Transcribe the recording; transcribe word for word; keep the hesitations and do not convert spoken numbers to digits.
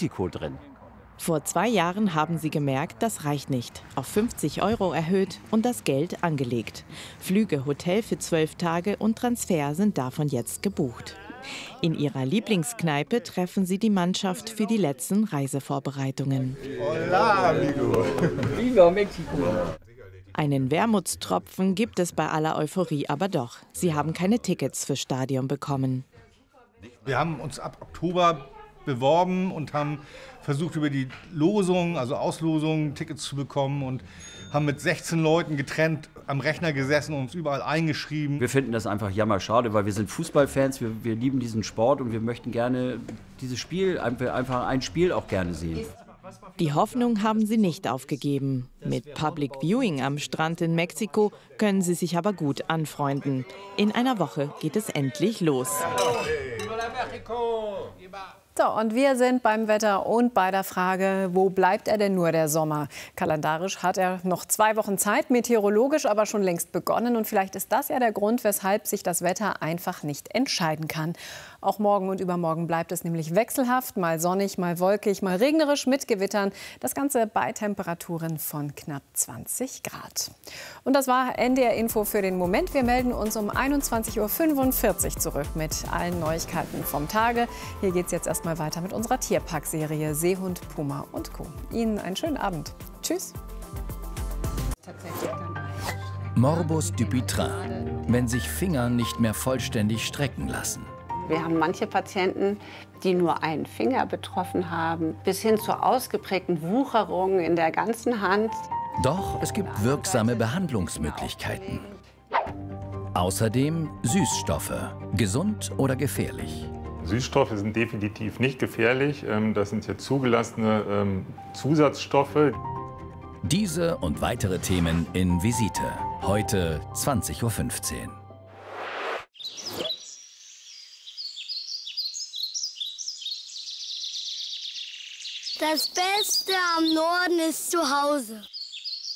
Mexiko drin. Vor zwei Jahren haben sie gemerkt, das reicht nicht. Auf fünfzig Euro erhöht und das Geld angelegt. Flüge, Hotel für zwölf Tage und Transfer sind davon jetzt gebucht. In ihrer Lieblingskneipe treffen sie die Mannschaft für die letzten Reisevorbereitungen. Hola, amigo. Viva Mexiko. Einen Wermutstropfen gibt es bei aller Euphorie aber doch. Sie haben keine Tickets fürs Stadion bekommen. Wir haben uns ab Oktober beworben und haben versucht, über die Losung, also Auslosung, Tickets zu bekommen und haben mit sechzehn Leuten getrennt am Rechner gesessen und uns überall eingeschrieben. Wir finden das einfach jammerschade, weil wir sind Fußballfans, wir, wir lieben diesen Sport und wir möchten gerne dieses Spiel, einfach ein Spiel auch gerne sehen. Die Hoffnung haben sie nicht aufgegeben. Mit Public Viewing am Strand in Mexiko können sie sich aber gut anfreunden. In einer Woche geht es endlich los. So, und wir sind beim Wetter und bei der Frage, wo bleibt er denn nur der Sommer? Kalendarisch hat er noch zwei Wochen Zeit, meteorologisch aber schon längst begonnen. Und vielleicht ist das ja der Grund, weshalb sich das Wetter einfach nicht entscheiden kann. Auch morgen und übermorgen bleibt es nämlich wechselhaft, mal sonnig, mal wolkig, mal regnerisch mit Gewittern. Das Ganze bei Temperaturen von knapp zwanzig Grad. Und das war N D R Info für den Moment. Wir melden uns um einundzwanzig Uhr fünfundvierzig zurück mit allen Neuigkeiten vom Tage. Hier geht es jetzt erstmal weiter mit unserer Tierpark-Serie Seehund, Puma und Co. Ihnen einen schönen Abend. Tschüss. Morbus Dupuytren, wenn sich Finger nicht mehr vollständig strecken lassen. Wir haben manche Patienten, die nur einen Finger betroffen haben, bis hin zur ausgeprägten Wucherung in der ganzen Hand. Doch es gibt wirksame Behandlungsmöglichkeiten. Außerdem Süßstoffe, gesund oder gefährlich. Süßstoffe sind definitiv nicht gefährlich. Das sind hier zugelassene Zusatzstoffe. Diese und weitere Themen in Visite. Heute zwanzig Uhr fünfzehn. Das Beste am Norden ist zu Hause.